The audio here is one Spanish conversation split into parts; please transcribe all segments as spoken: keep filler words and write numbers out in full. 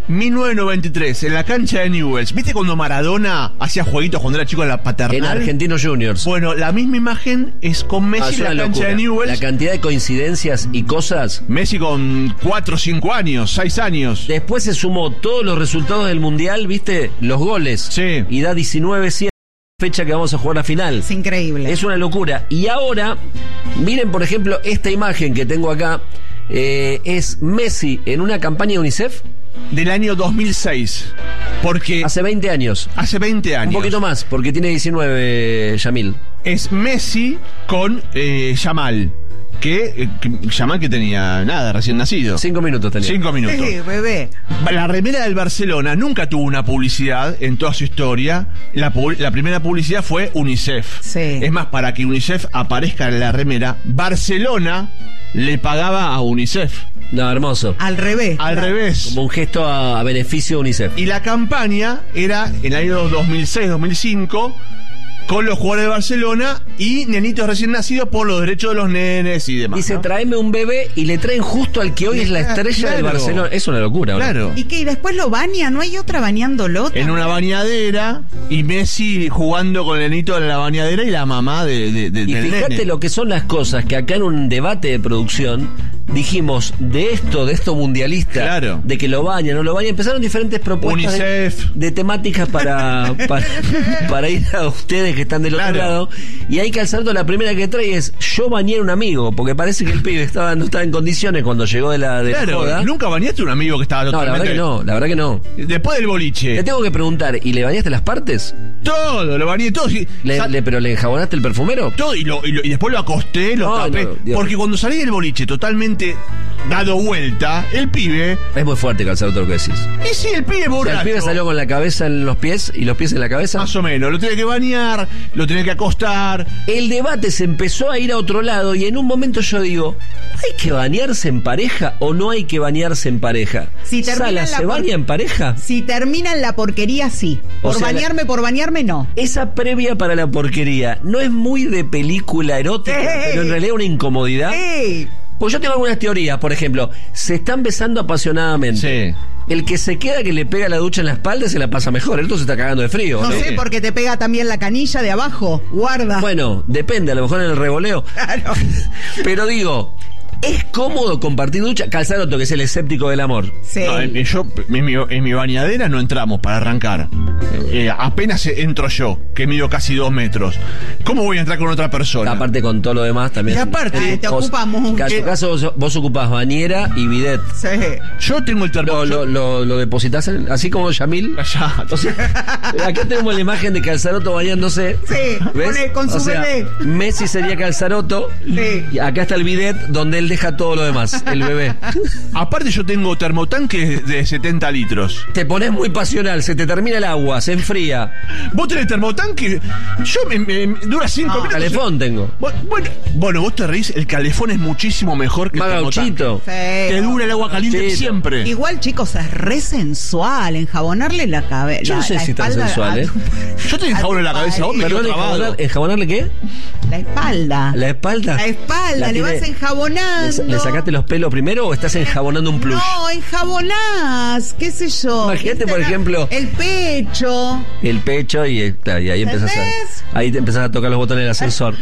mil novecientos noventa y tres, en la cancha de Newell's. ¿Viste cuando Maradona hacía jueguitos cuando era chico en la paternal? En Argentinos Juniors. Bueno, la misma imagen es con Messi Ah, es en la una cancha locura. de Newell's. La cantidad de coincidencias y cosas. Messi con cuatro o cinco años, seis años. Después se sumó todos los resultados del Mundial, ¿viste? Los goles. Sí. Y da diecinueve siete, fecha que vamos a jugar la final. Es increíble. Es una locura. Y ahora, miren por ejemplo esta imagen que tengo acá. Eh, es Messi en una campaña de UNICEF Del año dos mil seis. Porque hace veinte años. hace veinte años. Un poquito más, porque tiene diecinueve, Yamil. Es Messi con eh, Yamal. Que, eh, que Yamal que tenía nada, recién nacido. Cinco minutos tenía. Cinco minutos. Sí, bebé. La remera del Barcelona nunca tuvo una publicidad en toda su historia. La, pu- la primera publicidad fue UNICEF. Sí. Es más, para que UNICEF aparezca en la remera, Barcelona le pagaba a UNICEF. No, hermoso. Al revés. Al Claro. revés. Como un gesto a, a beneficio de UNICEF. Y la campaña era en el año dos mil seis dos mil cinco con los jugadores de Barcelona y nenitos recién nacidos por los derechos de los nenes y demás. Dice, ¿no? tráeme un bebé y le traen justo al que hoy es la estrella del Claro. Barcelona. Es una locura, ¿no? Claro. ¿Y que después lo baña? ¿No hay otra bañándolo? En una bañadera y Messi jugando con el nenito en la bañadera y la mamá de, de, de- Y del fíjate nene. lo que son las cosas que acá en un debate de producción dijimos de esto, de esto mundialista, Claro. de que lo baña, no lo baña. Empezaron diferentes propuestas de, UNICEF. de temáticas para, para, para ir a ustedes que están del otro Claro. lado. Y ahí Calzado la primera que trae es yo bañé a un amigo, porque parece que el pibe estaba, no estaba en condiciones cuando llegó de la, de la Claro, joda. ¿nunca bañaste a un amigo que estaba No, la totalmente... verdad que no, la verdad que no. Después del boliche. Te tengo que preguntar, ¿y le bañaste las partes? Todo, lo bañé todo. sí. Le- Sal- le- ¿Pero le enjabonaste el perfumero? todo y, lo, y, lo- y después lo acosté, lo No, tapé. no, Dios. Porque cuando salí del boliche totalmente dado vuelta, el pibe... Es muy fuerte, Calzado, lo que decís. Y sí, el pibe O sea, borracho. el pibe salió con la cabeza en los pies y los pies en la cabeza. Más o menos. Lo tenía que bañar, lo tenía que acostar. El debate se empezó a ir a otro lado y en un momento yo digo, ¿hay que bañarse en pareja o no hay que bañarse en pareja? Si termina ¿Sala la se por- baña en pareja? Si termina en la porquería, sí. O Por sea, la- bañarme, por bañarme, no. Esa previa para la porquería no es muy de película erótica, Sí. pero en realidad una incomodidad. ¡Ey! Pues yo tengo algunas teorías, por ejemplo, se están besando apasionadamente. Sí. El que se queda que le pega la ducha en la espalda se la pasa mejor, el otro se está cagando de frío. No ¿no? sé, porque te pega también la canilla de abajo. Guarda. Bueno, depende, a lo mejor en el revoleo. Claro. Pero digo, ¿es cómodo compartir ducha? Calzaroto, que es el escéptico del amor. Sí. No, en, yo, en, mi, en mi bañadera no entramos para arrancar. Eh, apenas entro yo, que mido casi dos metros. ¿Cómo voy a entrar con otra persona? Aparte con todo lo demás también. Y aparte, Eh, te Vos- ocupamos. En tu caso vos, vos ocupás bañera y bidet. Sí. Yo tengo el Lo, termo. lo, lo, lo depositas en- así como Yamil. Ya, O sea, acá tenemos la imagen de Calzaroto bañándose. Sí, ¿Ves? con el- con su O sea, bebé. Messi sería Calzaroto. Sí. Y acá está el bidet donde él deja todo lo demás, el bebé. Aparte yo tengo termotanques de setenta litros. Te pones muy pasional, se te termina el agua, se enfría. ¿Vos tenés termotanque? Yo me, me- me- dura cinco No, minutos. Calefón tengo. Bu- Bueno, bueno, vos te reís, el calefón es muchísimo mejor que Más el termotanque. gauchito. Sí. Te dura el agua caliente Gauchito. siempre. Igual, chicos, es re sensual enjabonarle la cabeza. Yo no sé si es tan sensual, ¿eh? Yo te enjabono en la cabeza, vos me quedo Perdón, trabado. enjabonar- ¿enjabonarle qué? La espalda. ¿La espalda? La espalda, La le tiene- vas enjabonando. ¿Le, le sacaste los pelos primero o estás enjabonando un plush? No, enjabonás, qué sé yo. Imagínate, por ¿Viste? ejemplo- El pecho. El pecho y, eh, claro, y ahí empezás ¿Entendés? a, ahí te empezás a tocar los botones del ascensor.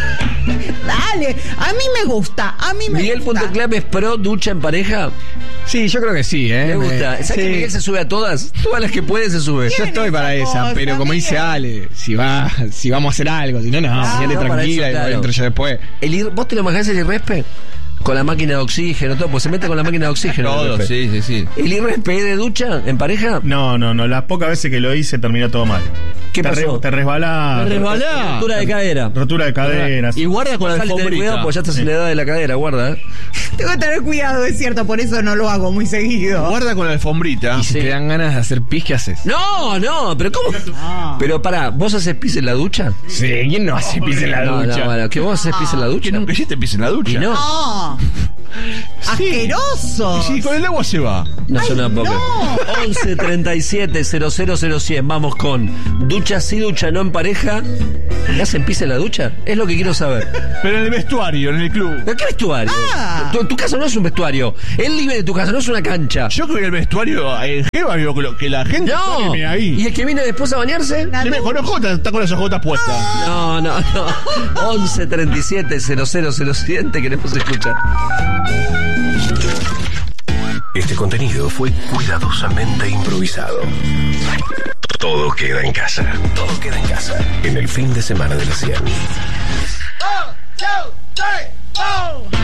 Dale, a mí me gusta, a mí me Miguel gusta. Punto Club es pro ducha en pareja. Sí, yo creo que sí, ¿eh? Me gusta. Me- ¿Sabes que sí. Miguel se sube a todas? Todas las que puede se sube. Yo estoy para esa esa, cosa, pero como dice Miguel? Ale, si va, si vamos a hacer algo, si no, no, Ah, quédate no, para tranquila eso, y claro. entro yo después. El ir- ¿Vos te lo imaginás el irrespe? Con la máquina de oxígeno, todo, pues se mete con la máquina de oxígeno. el Todo, irrespe. sí, sí, sí. ¿El irrespe de ducha en pareja? No, no, no. Las pocas veces que lo hice terminó todo mal. ¿Qué te pasó? Re, te resbalás. ¿Te resbalás? Rotura de cadera. Rotura de caderas. Y guarda con la Sale, ten alfombrita. cuidado porque ya estás en la edad de la cadera, guarda. ¿eh? Tengo que tener cuidado, es cierto, por eso no lo hago muy seguido. Guarda con la alfombrita. Y si Sí. te dan ganas de hacer pis, ¿qué haces? No, no, pero ¿cómo? No. Pero pará, ¿vos haces pis en la ducha? Sí, ¿quién no hace pis en la No, ducha? no, bueno, ¿que vos haces pis en la Que ducha? nunca hiciste pis en la ducha. Y no. No. ¡Asqueroso! Sí, con el agua se va. No suena Ay, poco. no. once treinta y siete cero cero cero cien. Vamos con ducha sí, ducha no en pareja. ¿Le hacen pis en la ducha? Es lo que quiero saber. Pero en el vestuario, en el club. ¿Pero qué vestuario? Ah. Tu, tu casa no es un vestuario. El living de tu casa no es una cancha. Yo creo que el vestuario en Jeva veo que, lo- que la gente No. duerme ahí. ¿Y el que viene después a bañarse? Una Se me- con ojotas, está con las ojotas puestas. No, no, no. once treinta y siete cero cero cero cien. Te queremos escuchar. Este contenido fue cuidadosamente improvisado. Todo queda en casa. Todo queda en casa. En el fin de semana de la cien.